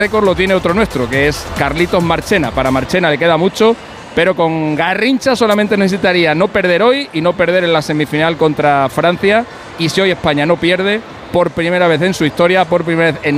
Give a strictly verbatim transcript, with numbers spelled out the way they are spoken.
récord lo tiene otro nuestro, que es Carlitos Marchena. Para Marchena le queda mucho, pero con Garrincha solamente necesitaría no perder hoy y no perder en la semifinal contra Francia. Y si hoy España no pierde, por primera vez en su historia, por primera vez en